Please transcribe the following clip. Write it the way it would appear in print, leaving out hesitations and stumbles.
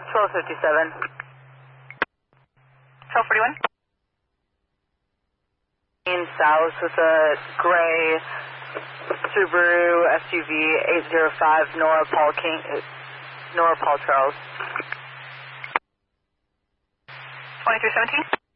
1257. 1241. In south with a gray Subaru SUV 805 Nora Paul Charles. 2317.